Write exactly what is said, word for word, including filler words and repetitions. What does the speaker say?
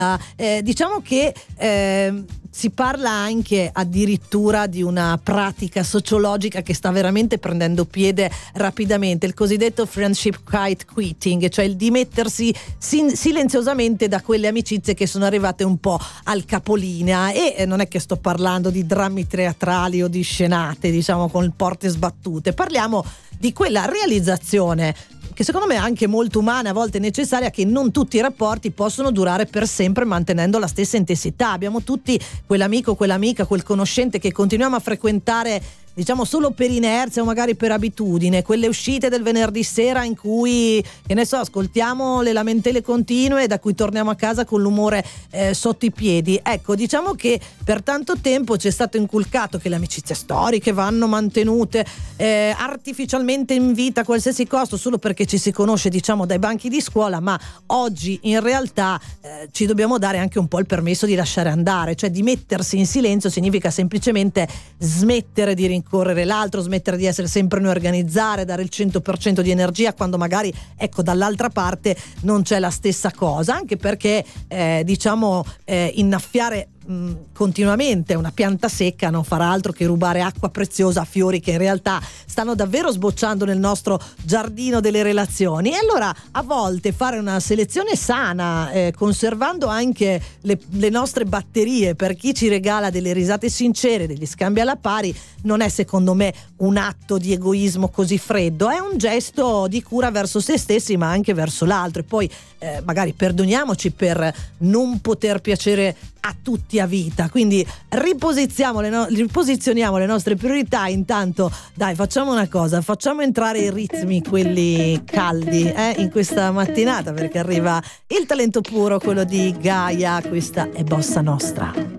Eh, diciamo che eh, si parla anche addirittura di una pratica sociologica che sta veramente prendendo piede rapidamente, il cosiddetto friendship quiet quitting, cioè il dimettersi sin- silenziosamente da quelle amicizie che sono arrivate un po' al capolinea. E eh, non è che sto parlando di drammi teatrali o di scenate, diciamo, con porte sbattute, parliamo di quella realizzazione che secondo me è anche molto umana, a volte necessaria, che non tutti i rapporti possono durare per sempre mantenendo la stessa intensità. Abbiamo tutti quell'amico, quell'amica, quel conoscente che continuiamo a frequentare, diciamo, solo per inerzia o magari per abitudine, quelle uscite del venerdì sera in cui, che ne so, ascoltiamo le lamentele continue, da cui torniamo a casa con l'umore eh, sotto i piedi. Ecco, diciamo che per tanto tempo ci è stato inculcato che le amicizie storiche vanno mantenute eh, artificialmente in vita a qualsiasi costo, solo perché ci si conosce, diciamo, dai banchi di scuola, ma oggi in realtà eh, ci dobbiamo dare anche un po' il permesso di lasciare andare, cioè di mettersi in silenzio significa semplicemente smettere di rincorrere l'altro, smettere di essere sempre noi a organizzare, dare il cento per cento di energia quando magari, ecco, dall'altra parte non c'è la stessa cosa, anche perché eh, diciamo eh, innaffiare mh, continuamente una pianta secca non farà altro che rubare acqua preziosa a fiori che in realtà stanno davvero sbocciando nel nostro giardino delle relazioni. E allora a volte fare una selezione sana, eh, conservando anche le, le nostre batterie per chi ci regala delle risate sincere, degli scambi alla pari, non è secondo me un atto di egoismo così freddo, è un gesto di cura verso se stessi ma anche verso l'altro. E poi eh, magari perdoniamoci per non poter piacere a tutti a vita, quindi riposiziamo le no- riposizioniamo le nostre priorità. Intanto dai, facciamo una cosa, facciamo entrare i ritmi, quelli caldi, eh, in questa mattinata, perché arriva il talento puro, quello di Gaia. Questa è Bossa Nostra.